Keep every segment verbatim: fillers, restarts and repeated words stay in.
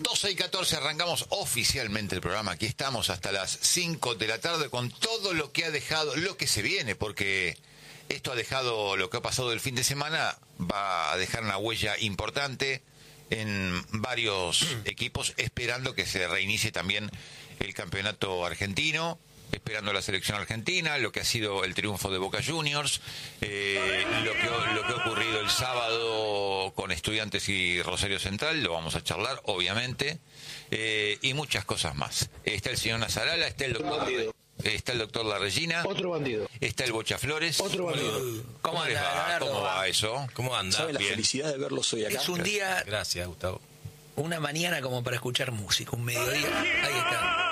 doce y catorce arrancamos oficialmente el programa. Aquí estamos hasta las cinco de la tarde con todo lo que ha dejado, lo que se viene, porque esto ha dejado, lo que ha pasado el fin de semana, va a dejar una huella importante en varios equipos, esperando que se reinicie también el campeonato argentino, esperando la selección argentina, lo que ha sido el triunfo de Boca Juniors, eh, lo que lo que ha ocurrido el sábado con Estudiantes y Rosario Central, lo vamos a charlar, obviamente, eh, y muchas cosas más. Está el señor Nasarala, está el doctor, está el doctor La Regina, otro bandido, está el Bocha Flores, otro bandido. ¿Cómo les va? ¿Cómo va eso? ¿Cómo anda? ¿Sabe la Bien. felicidad de verlos hoy acá? Es un día... Gracias, Gustavo. Una mañana como para escuchar música, un mediodía. Ahí está.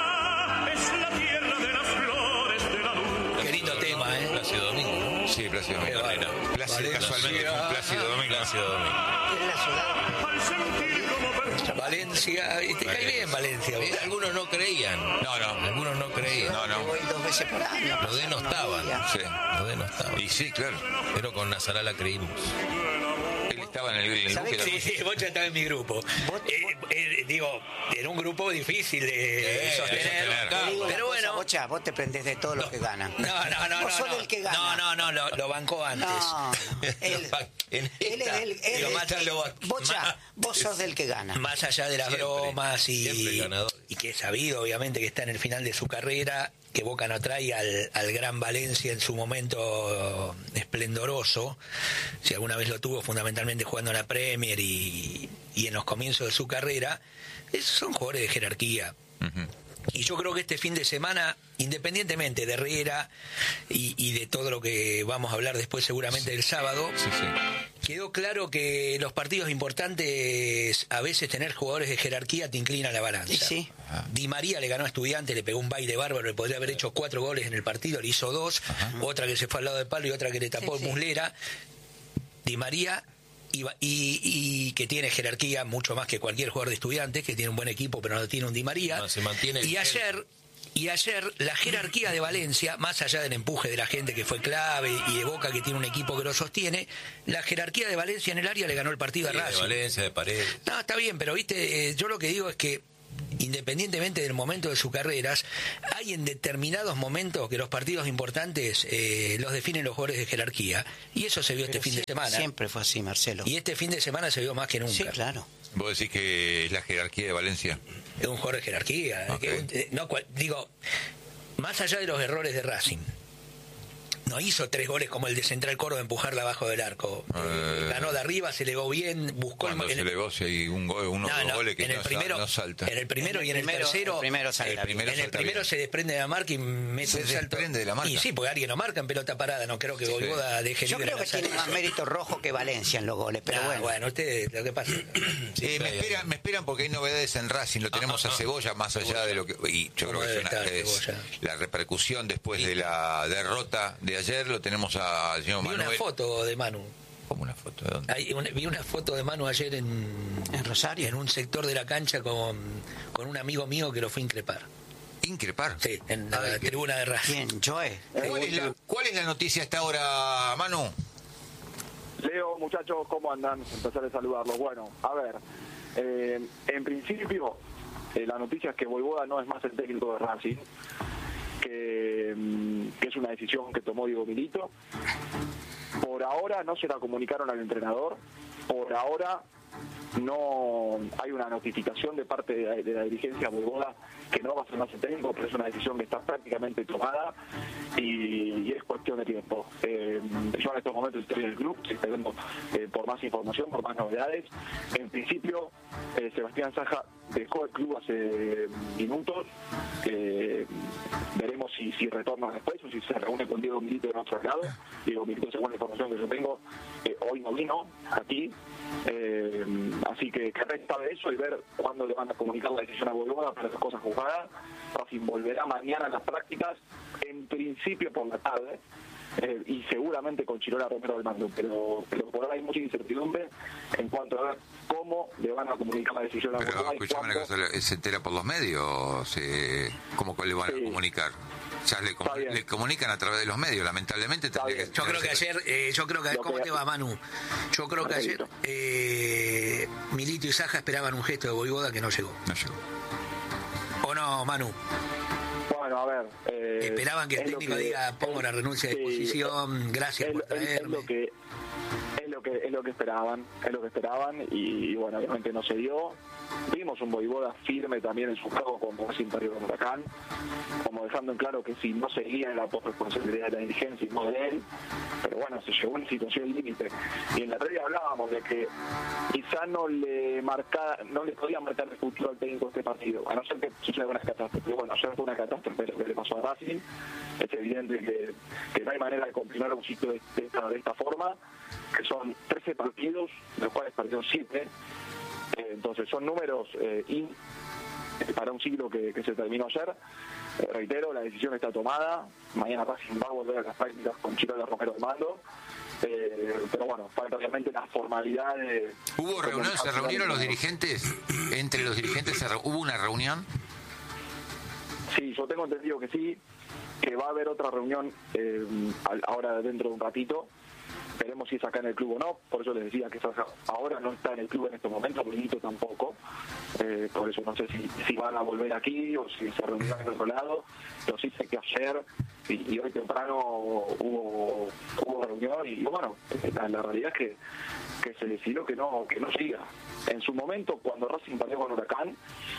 Es la tierra de las flores de la luz. Qué lindo tema, ¿eh? Plácido Domingo, ¿no? Sí, Plácido Domingo. Bueno. Plácido, casualmente fue un Plácido Domingo. Plácido Domingo. Es la ciudad. Al sentir como perfumar. Valencia, y te cae bien Valencia, Eh, ¿vos? Algunos no creían. No, no. Algunos no creían. No, no. Voy dos veces por año. Lo denostaban. Sí. Lo denostaban. Y sí, claro. Pero con Nasarala creímos. Él estaba en el, en el ¿Sabés buque de- Sí, sí, vos ya estás en mi grupo. Eh, eh, digo, era un grupo difícil de Eh, sostener. sostener. Te digo una Pero cosa, bueno. Bocha, vos te prendés de todo lo que ganan. No, no, no, Vos no. sos no. el que gana. No, no, no, lo, lo bancó antes. No, él, En él es esta- el... Él digo, es- más lo- Bocha, más- vos sos del que gana. Más allá de las Siempre, bromas siempre y, ganador. y que es sabido, obviamente, que está en el final de su carrera, que Boca no trae al, al gran Valencia en su momento esplendoroso. Si alguna vez lo tuvo, fundamentalmente jugando en la Premier y, y en los comienzos de su carrera, esos son jugadores de jerarquía. Ujú. Y yo creo que este fin de semana, independientemente de Herrera y, y de todo lo que vamos a hablar después seguramente del sábado, Sí, sí. quedó claro que los partidos importantes, a veces tener jugadores de jerarquía te inclina la balanza. Sí, sí. Di María le ganó a Estudiantes, le pegó un baile bárbaro, le podría haber hecho cuatro goles en el partido, le hizo dos, otra que se fue al lado del palo y otra que le tapó Sí, sí. Muslera. Di María... Y, y, y que tiene jerarquía mucho más que cualquier jugador de Estudiantes, que tiene un buen equipo pero no tiene un Di María. No, se mantiene y el- ayer y ayer la jerarquía de Valencia, más allá del empuje de la gente que fue clave y de Boca que tiene un equipo que lo sostiene, la jerarquía de Valencia en el área le ganó el partido a Sí, de Racing. Valencia, de Paredes. No, está bien, pero viste, eh, yo lo que digo es que independientemente del momento de sus carreras, hay en determinados momentos que los partidos importantes eh, los definen los jugadores de jerarquía. Y eso se vio este Pero fin de siempre- semana. Siempre fue así, Marcelo. Y este fin de semana se vio más que nunca. Sí, claro. ¿Vos decís que es la jerarquía de Valencia? Es un jugador de jerarquía. Ok. que un- eh, no, cual- digo, más allá de los errores de Racing, no hizo tres goles como el de Central Córdoba, empujarla abajo del arco. Eh, Eh, ganó de arriba, se legó bien, buscó Cuando el, se en- le goce y un gol, uno o No, dos no, goles que en el no, primero, no salta. en el primero En el y en el primero- tercero, el primero sale el bien. primero en el salta primero bien. se desprende de la marca y mete Se un salto. desprende de la marca. Y sí, porque alguien lo marca en pelota parada, no creo que Sí, Voivoda deje Yo libre creo la que tiene salida. más mérito Rojo que Valencia en los goles, pero Ah, bueno. bueno, ustedes, lo que pasa. Eh, me, esperan, me esperan porque hay novedades en Racing, lo tenemos a Cebolla más allá de lo que... Y yo creo ¿Cómo que es, debe una- estar es Cebolla? la repercusión después de la derrota de ayer, lo tenemos al señor Vi una Manuel. foto de Manu. ¿Cómo una foto? ¿De dónde? Hay una- vi una foto de Manu ayer en, En Rosario. en un sector de la cancha con, con un amigo mío que lo fue a increpar. Increpar. Sí, en la Ay, tribuna de Racing. ¿Quién? Joe. ¿Cuál es, la, ¿Cuál es la noticia hasta ahora, Manu? Leo, muchachos, ¿cómo andan? Empezar a saludarlos. Bueno, a ver, eh, en principio, eh, la noticia es que Voivoda no es más el técnico de Racing, que, mm, que es una decisión que tomó Diego Milito. Por ahora no se la comunicaron al entrenador, por ahora no hay una notificación de parte de la, de la dirigencia Voivoda que no va a ser más el técnico, pero es una decisión que está prácticamente tomada y, y es cuestión de tiempo. Eh, yo en estos momentos estoy en el club, estoy esperando eh, por más información, por más novedades. En principio, eh, Sebastián Saja dejó el club hace minutos. Eh, veremos si, si retorna después o si se reúne con Diego Milito en otro lado. Diego Milito, según la información que yo tengo, eh, hoy no vino aquí. Eh, así que que resta de eso y ver cuándo le van a comunicar la decisión a Voivoda para esas cosas jugadas. Racing volverá mañana a las prácticas, en principio por la tarde, eh, y seguramente con Chirola Romero del mando, pero, pero por ahora hay mucha incertidumbre en cuanto a ver cómo le van a comunicar la decisión a Pero Voivoda y escuchame una cuándo. cosa, ¿se entera por los medios? Eh, ¿Cómo le van a Sí. comunicar? sea, le, Está bien. le comunican a través de los medios, lamentablemente. Está tendría bien. Yo creo que ayer, eh, yo creo que, Lo ¿cómo que- te va, Manu? Yo creo que ayer Marcelito. eh, Milito y Saja esperaban un gesto de Voivoda que no llegó. No llegó. ¿O no, Manu? Bueno, a ver. eh, Esperaban que el es lo técnico diga, pongo la renuncia de sí, disposición, gracias es, por es- es traerme. lo que es lo que es lo que esperaban, es lo que esperaban y, y bueno, obviamente no se dio. Vimos un Voivoda firme también en su juego como Racing perdió con Huracán, como dejando en claro que si no seguía en la responsabilidad de la dirigencia y no de él, pero bueno, se llegó a una situación límite. Y en la previa hablábamos de que quizá no le marca, no le podía marcar el futuro al técnico de este partido, a no ser que suceda una catástrofe. Pero bueno, ayer fue una catástrofe lo que le pasó a Racing. Es evidente que, que no hay manera de comprimir un ciclo de, de esta, de esta forma, que son trece partidos, de los cuales perdieron siete. Eh, entonces son números eh, in- para un ciclo que, que se terminó ayer. Eh, reitero, la decisión está tomada. Mañana Racing va a volver a las prácticas con Chirola Romero de mando. Eh, pero bueno, falta obviamente la formalidad de... ¿Hubo de reunión? ¿Se comunicación. reunieron los dirigentes? ¿Entre los dirigentes se re- hubo una reunión? Sí, yo tengo entendido que sí, que va a haber otra reunión eh, al- ahora dentro de un ratito. Veremos si es acá en el club o no, por eso les decía que Saja ahora no está en el club en estos momentos, Milito tampoco, eh, por eso no sé si, si van a volver aquí o si se reunirán en otro lado, pero sí sé que ayer y, y hoy temprano hubo, hubo reunión y bueno, la, la realidad es que, que se decidió que no, que no siga. En su momento, cuando Racing perdió con Huracán,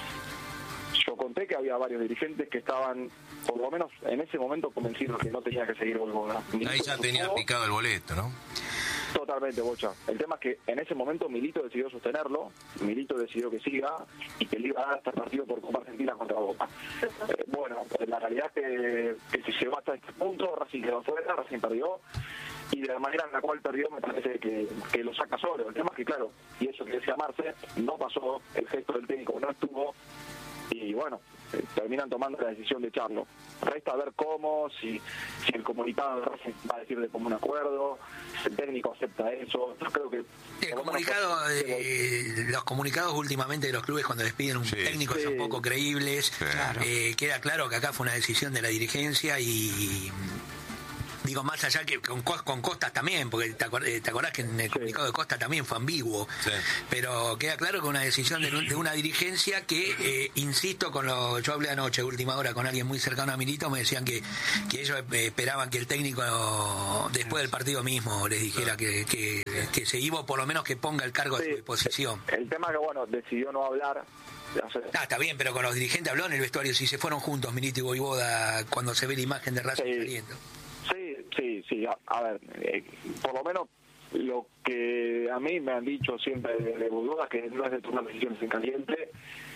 yo conté que había varios dirigentes que estaban, por lo menos en ese momento, convencidos que no tenía que seguir Voivoda. Ahí ya tenía Milito picado el boleto, ¿no? Totalmente, Bocha. El tema es que en ese momento Milito decidió sostenerlo, Milito decidió que siga y que le iba a dar hasta el partido por Copa Argentina contra Boca. Eh, bueno, la realidad es que, que se llegó hasta este punto, Racing quedó fuera, Racing perdió, y de la manera en la cual perdió me parece que, que lo saca solo. El tema es que, claro, y eso que decía Marce, no pasó, el gesto del técnico no estuvo, y bueno, eh, terminan tomando la decisión de echarlo. Resta ver cómo, si, si el comunicado de Racing va a decir de común acuerdo, si el técnico acepta eso. Yo creo que... El por lo menos comunicado, fue- eh, los comunicados últimamente de los clubes cuando despiden un Sí. técnico Sí. son poco creíbles. Claro. Eh, queda claro que acá fue una decisión de la dirigencia y digo, más allá que con, Cos- con Costas también, porque te, acuer- eh, te acordás que en el comunicado de Costa también fue ambiguo, Sí. pero queda claro que una decisión de, de una dirigencia que, eh, insisto, con lo yo hablé anoche, última hora, con alguien muy cercano a Milito, me decían que, que ellos eh, esperaban que el técnico, después del partido mismo, les dijera que, que, que se iba, o por lo menos que ponga el cargo a su Sí. disposición. El tema que, bueno, decidió no hablar. O sea, Ah, está bien, pero con los dirigentes habló en el vestuario, si se fueron juntos Milito y Voivoda cuando se ve la imagen de Racing Sí. saliendo. Sí, sí, sí. A, a ver, eh, por lo menos lo que a mí me han dicho siempre de, de Voivoda es que no es de tomar decisiones en caliente,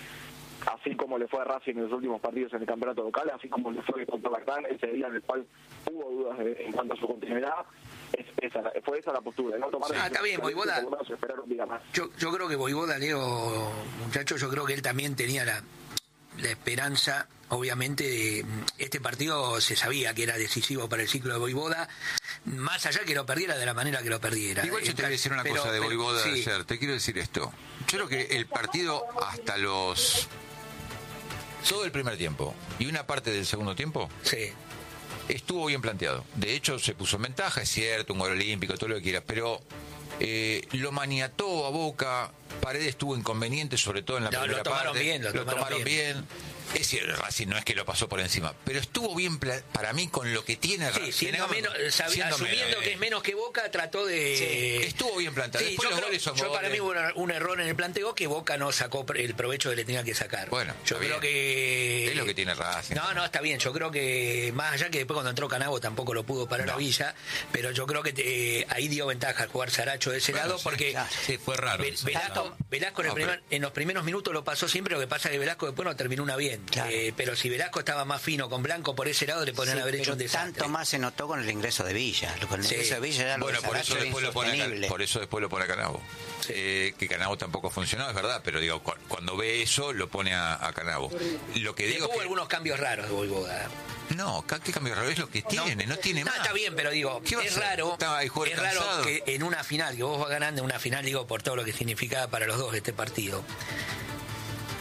así como le fue a Racing en los últimos partidos en el campeonato local, así como le fue contra Bacán, ese día en el cual hubo dudas de- en cuanto a su continuidad. Es, esa, fue esa la postura, de no tomar Ah, está bien, decisiones Voivoda. calientes, por lo menos esperar un día más. Yo, yo creo que Voivoda, Leo, muchachos, yo creo que él también tenía la, la esperanza, obviamente, de este partido se sabía que era decisivo para el ciclo de Voivoda, más allá que lo perdiera de la manera que lo perdiera. Igual yo te voy a decir una Pero- cosa de pero- Voivoda de sí. ayer. Te quiero decir esto. Yo creo que el partido hasta los... todo el primer tiempo y una parte del segundo tiempo Sí. estuvo bien planteado. De hecho, se puso en ventaja, es cierto, un gol olímpico, todo lo que quieras, pero eh, lo maniató a Boca. Paredes tuvo inconvenientes, sobre todo en la No, lo primera tomaron parte. bien, lo tomaron bien. Es cierto, Racing no es que lo pasó por encima, pero estuvo bien pla- para mí con lo que tiene Sí, Racing. siendo menos, sabi- Siendo asumiendo menos, que eh. es menos que Boca, trató de... Estuvo bien planteado. Sí, Después yo los creo- goles son yo para goles. mí hubo una- un error en el planteo que Boca no sacó el provecho que le tenía que sacar. Bueno, yo está creo bien. que... Es lo que tiene Racing. No, no, está bien. Yo creo que, más allá que después cuando entró Canavo tampoco lo pudo parar No. a Villa, pero yo creo que eh, ahí dio ventaja al jugar Saracho de ese Bueno, lado, sí, porque claro. Sí, fue raro. Ve- eso. Velasco, Velasco en, el No, primer- pero- en los primeros minutos lo pasó siempre, lo que pasa es que Velasco después no terminó una bien. Claro. Eh, pero si Velasco estaba más fino con Blanco por ese lado, le podrían Sí, haber hecho pero un desastre. tanto más se notó con el ingreso de Villa. Con el Sí. ingreso de Villa ya lo Bueno, de por eso Saracho era después lo pone a, insostenible. por eso después lo pone a Canavo. Eh, que Canavo tampoco funcionó, es verdad, pero digo, cu- cuando ve eso lo pone a, a Canavo. Lo que Después digo hubo que, algunos cambios raros de Voivoda. no, ca- qué cambio raro es lo que tiene, no, tiene No, más. está bien, pero digo, ¿Qué va a es hacer? raro, Estaba ahí jugar es raro cansado. que en una final, que vos vas ganando en una final, digo, por todo lo que significaba para los dos este partido,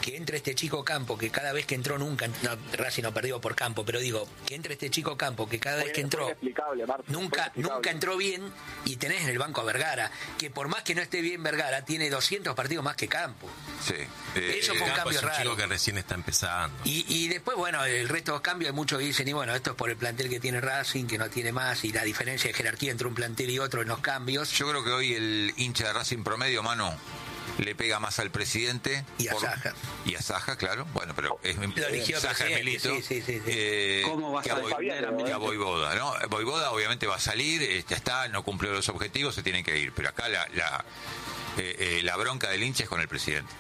que entre este chico Campo, que cada vez que entró nunca, no, Racing no perdió por Campo, pero digo, que entre este chico Campo, que cada vez que entró, nunca, nunca entró bien, y tenés en el banco a Vergara, que por más que no esté bien Vergara, tiene doscientos partidos más que Campo. Sí. Eh, Eso fue un Campo cambio es un raro. chico que recién está empezando. Y, y después, bueno, el resto de los cambios, hay muchos que dicen, y bueno, esto es por el plantel que tiene Racing, que no tiene más, y la diferencia de jerarquía entre un plantel y otro en los cambios. Yo creo que hoy el hincha de Racing promedio, Manu, le pega más al presidente Y a por- Saja. y a Saja, claro, bueno, pero es Lo eligió Saja es presidente, Milito, sí, sí, sí, sí. eh, ¿Cómo vas que a Boi- defender a que a Milito? Voivoda, ¿no? Voivoda obviamente va a salir, eh, ya está, no cumplió los objetivos, se tiene que ir, pero acá la la, eh, eh, la bronca del hincha es con el presidente.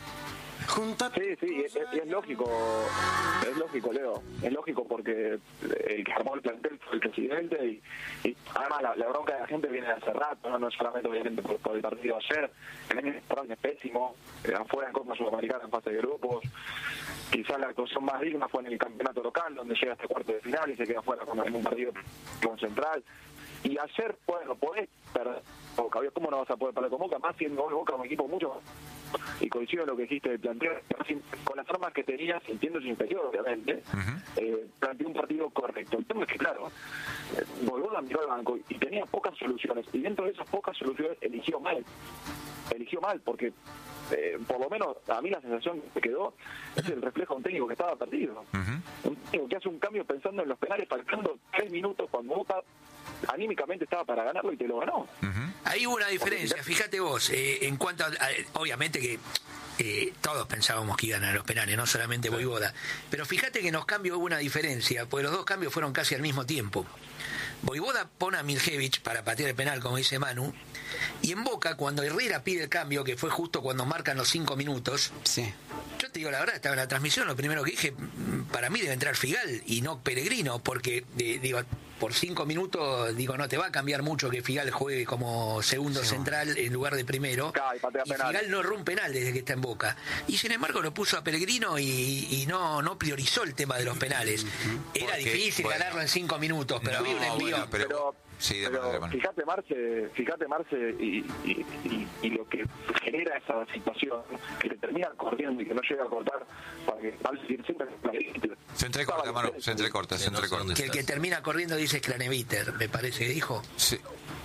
Sí, sí, y es, y es lógico, es lógico, Leo, es lógico porque el que armó el plantel fue el presidente y, y además la, la bronca de la gente viene de hace rato, no, no es solamente obviamente por, por el partido de ayer, el año es pésimo, eh, afuera en Copa Sudamericana en fase de grupos, quizás la actuación más digna fue en el campeonato local, donde llega hasta cuarto de final y se queda fuera con, en un partido con Central, y ayer, bueno, podés perder Boca, ¿cómo no vas a poder perder con Boca? Más siendo hoy Boca un equipo mucho, y coincido en lo que dijiste del planteo, con las armas que tenías, entiendo su interior, obviamente, Uh-huh. eh, planteó un partido correcto. El tema es que, claro, eh, Voivoda miró al banco y tenía pocas soluciones, y dentro de esas pocas soluciones eligió mal. Eligió mal, porque eh, por lo menos a mí la sensación que me quedó es el reflejo de un técnico que estaba perdido. Uh-huh. Un técnico que hace un cambio pensando en los penales, faltando tres minutos cuando Boca anímicamente estaba para ganarlo y te lo ganó. Uh-huh. Ahí hubo una diferencia, fíjate vos, eh, en cuanto a, a- obviamente que eh, todos pensábamos que iban a los penales, no solamente Voivoda, pero fíjate que en los cambios hubo una diferencia, porque los dos cambios fueron casi al mismo tiempo. Voivoda pone a Miljevich para patear el penal, como dice Manu, y en Boca, cuando Herrera pide el cambio, que fue justo cuando marcan los cinco minutos, Sí. yo te digo la verdad, estaba en la transmisión, lo primero que dije, mm, para mí debe entrar Figal y no Peregrino, porque eh, digo, por cinco minutos, digo, no te va a cambiar mucho que Figal juegue como segundo central en lugar de primero. Claro, y patea Y penal. Figal no erró un penal desde que está en Boca. Y sin embargo lo puso a Peregrino y, y no, no priorizó el tema de los penales. Era Porque, difícil bueno, ganarlo en cinco minutos, pero no, había un envío. bueno, pero- pero, sí, de pero verdad, bueno. fíjate Marce, fíjate Marce y, y, y, y lo que genera esa situación, que te termina corriendo y que no llega a cortar para que al decir siempre Se entrecorta, Manu, se entrecorta, se Sí, no sé entrecorta. dónde Que el que termina corriendo dice es Craneviter, me parece que dijo. Sí,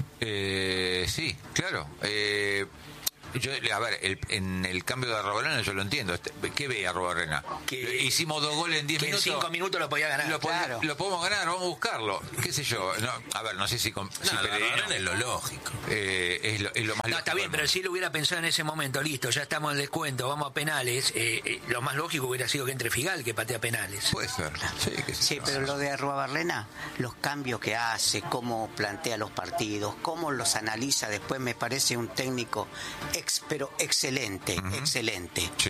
eh, sí, claro. Eh, yo, a ver, el- en el cambio de Arrobarrena yo lo entiendo. Este, ¿qué ve Arrobarrena? Que- Hicimos dos goles en diez Que en minutos. cinco minutos lo podía ganar. Lo, pode- Claro. lo podemos ganar, vamos a buscarlo. ¿Qué sé yo? No, a ver, no sé si con si No, Pellegrino, Arrobarrena es lo lógico. eh, es, lo, es lo más No, lógico está bien, del pero mundo. si él hubiera pensado en ese momento, listo, ya estamos en el descuento, vamos a penales, eh, eh, lo más lógico hubiera sido que entre Figal, que patea penales. Puede ser. Sí, qué sé Sí, yo. pero lo de Arruabarrena, los cambios que hace, cómo plantea los partidos, cómo los analiza, después me parece un técnico ex, pero excelente, excelente. Sí.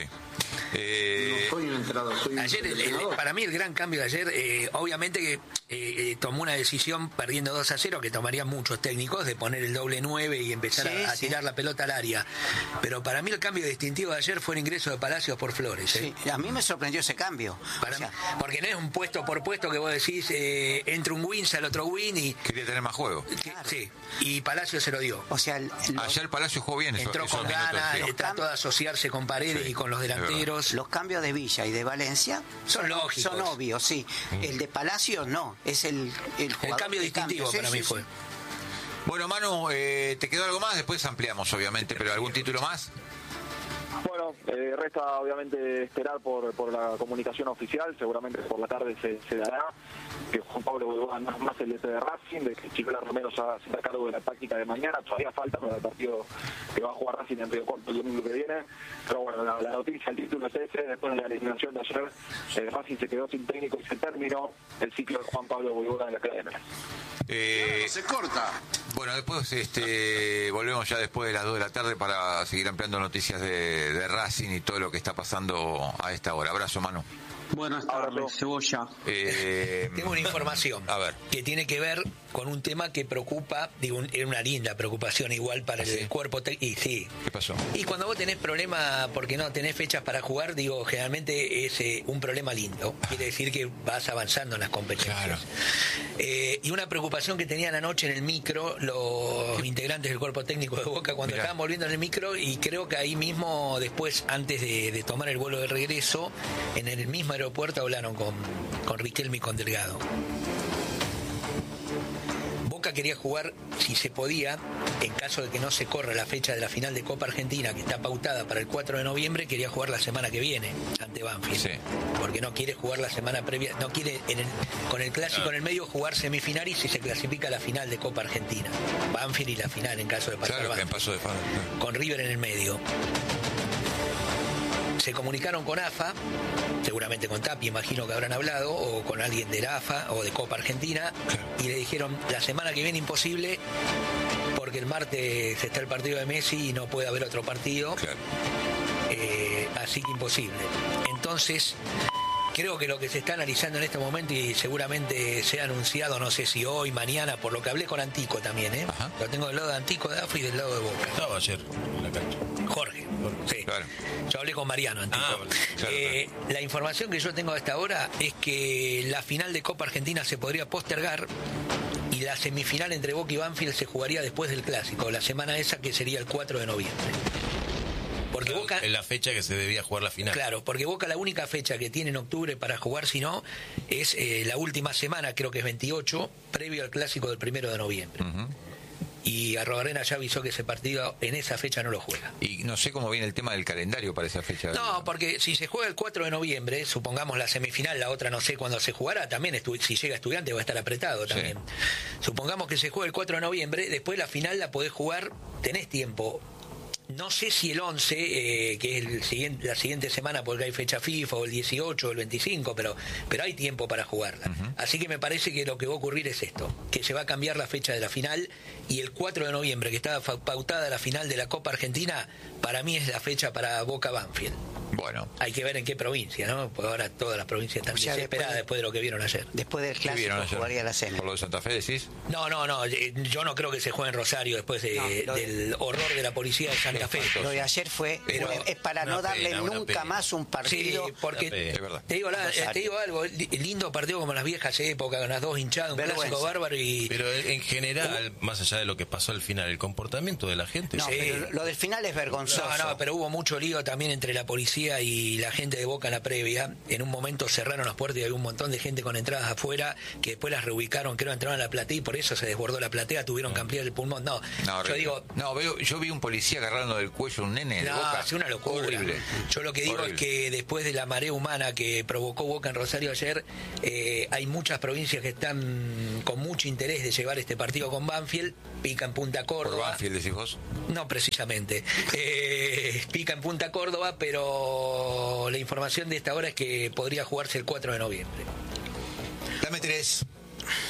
Eh, Soy un entrado, soy un Ayer, el- el- seleccionador. para mí el gran cambio de ayer, eh, obviamente que eh, eh, tomó una decisión perdiendo dos a cero, que tomarían muchos técnicos, de poner el doble nueve y empezar Sí, a, a sí. tirar la pelota al área. Pero para mí el cambio distintivo de ayer fue el ingreso de Palacios por Flores. ¿eh? Sí, a mí me sorprendió ese cambio. Para O sea, mí- porque no es un puesto por puesto que vos decís, eh, entra un win, sale otro win y... quería tener más juego. que- sí, y Palacios se lo dio. o sea, el- lo- Ayer Palacio jugó bien. Eso, Entró esos con minutos, ganas, sí. eh, trató de asociarse con Paredes Sí, y con los es verdad. delanteros. los cambios de Villa y de Valencia Son lógicos. son obvios, sí. El de Palacio no, es el el, El jugador cambio de distintivo cambio. Sí, para sí, mí sí. fue. Bueno, Manu, eh, ¿te quedó algo más? Después ampliamos, obviamente, pero ¿algún título más? Bueno, eh, resta obviamente esperar por, por la comunicación oficial, seguramente por la tarde se, se dará, que Juan Pablo Voivoda no es más el D T de Racing, de que Chiquela Romero se va- se hará cargo de la táctica de mañana, todavía falta para el partido que va a jugar Racing en Río Cuarto el domingo que viene, pero bueno, la, la noticia, el título es ese, después de la eliminación de ayer, eh, Racing se quedó sin técnico y se terminó el ciclo de Juan Pablo Voivoda en la academia. Eh, Se corta. bueno, después este, volvemos ya después de las dos de la tarde para seguir ampliando noticias de, de Racing y todo lo que está pasando a esta hora. Abrazo, Manu. Buenas tardes, Abrazo. Cebolla. Eh, Tengo una información A ver. que tiene que ver con un tema que preocupa, digo, es una linda preocupación igual para ¿Ah, el sí? cuerpo técnico. Y sí. ¿Qué pasó? Y cuando vos tenés problemas porque no tenés fechas para jugar, digo, generalmente es eh, un problema lindo. Quiere decir que vas avanzando en las competencias. Claro. Eh, y una preocupación que tenían anoche en el micro los integrantes del cuerpo técnico de Boca cuando Mirá. estaban volviendo en el micro, y creo que ahí mismo, después, antes de, de tomar el vuelo de regreso, en el mismo aeropuerto hablaron con, con Riquelme y con Delgado. Boca quería jugar, si se podía, en caso de que no se corra la fecha de la final de Copa Argentina, que está pautada para el cuatro de noviembre, quería jugar la semana que viene ante Banfield. Sí. Porque no quiere jugar la semana previa, no quiere en el, con el clásico en el medio jugar semifinal y si se clasifica la final de Copa Argentina. Banfield y la final en caso de pasar Claro, que en Banfield. paso de fase. Claro. Con River en el medio. Se comunicaron con A F A, seguramente con Tapia, imagino que habrán hablado, o con alguien de la A F A o de Copa Argentina, y le dijeron, la semana que viene imposible, porque el martes está el partido de Messi y no puede haber otro partido, Claro. eh, así que imposible. Entonces, creo que lo que se está analizando en este momento, y seguramente sea anunciado, no sé si hoy, mañana, por lo que hablé con Antico también, ¿eh? Ajá. Lo tengo del lado de Antico de A F A y del lado de Boca. Estaba ayer en la cancha. Jorge. Sí. Claro. Yo hablé con Mariano Antico. Ah, bueno. Claro, Eh, la información que yo tengo hasta ahora es que la final de Copa Argentina se podría postergar y la semifinal entre Boca y Banfield se jugaría después del Clásico, la semana esa que sería el cuatro de noviembre. Porque Boca... En la fecha que se debía jugar la final. Claro, porque Boca la única fecha que tiene en octubre para jugar, si no, es eh, la última semana, creo que es veintiocho, previo al Clásico del primero de noviembre. Ujú. Y Arrobarena ya avisó que ese partido en esa fecha no lo juega. Y no sé cómo viene el tema del calendario para esa fecha. No, porque si se juega el cuatro de noviembre, supongamos la semifinal, la otra no sé cuándo se jugará, también estu- si llega Estudiante va a estar apretado también. Supongamos que se juega el cuatro de noviembre, después la final la podés jugar, tenés tiempo. No sé si el once, eh, que es el siguiente, la siguiente semana, porque hay fecha FIFA, o el dieciocho, o el veinticinco, pero, pero hay tiempo para jugarla. Uh-huh. Así que me parece que lo que va a ocurrir es esto, que se va a cambiar la fecha de la final, y el cuatro de noviembre, que estaba pautada la final de la Copa Argentina, para mí es la fecha para Boca Banfield. Bueno. Hay que ver en qué provincia, ¿no? Porque ahora todas las provincias están O sea, desesperadas después después de- de lo que vieron ayer. Después del ¿Qué clásico vieron ayer? jugaría la semi. ¿Por lo de Santa Fe decís? No, no, no, eh, yo no creo que se juegue en Rosario después de- No, lo de- del horror de la policía de Santa Fe. Lo de ayer fue, Pero- fue- es para una no darle pena, una nunca pena. más un Sí, partido. porque Una Es verdad. te digo, la- Rosario. te digo algo, li- lindo partido como en las viejas épocas, con las dos hinchadas, un Vergüenza. clásico bárbaro y... Pero en general, más allá de lo que pasó al final, el comportamiento de la gente. No, Sí. pero lo del final es vergonzoso. No, no, pero hubo mucho lío también entre la policía y la gente de Boca en la previa. En un momento cerraron las puertas y había un montón de gente con entradas afuera que después las reubicaron, creo, entraron a la platea y por eso se desbordó la platea, tuvieron que ampliar el pulmón. No, No, yo horrible. digo... no veo, yo vi un policía agarrando del cuello a un nene de No, Boca. es una locura. Horrible. Yo lo que digo Horrible. es que después de la marea humana que provocó Boca en Rosario ayer, eh, hay muchas provincias que están con mucho interés de llevar este partido con Banfield. Pica en Punta Por Córdoba. Banfield decís vos. No precisamente. Eh, pica en Punta Córdoba, pero la información de esta hora es que podría jugarse el cuatro de noviembre. Dame tres.